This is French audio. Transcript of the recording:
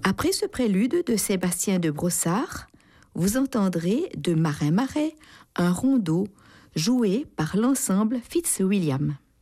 Après ce prélude de Sébastien de Brossard, vous entendrez de Marin Marais un rondeau joué par l'ensemble Fitzwilliam.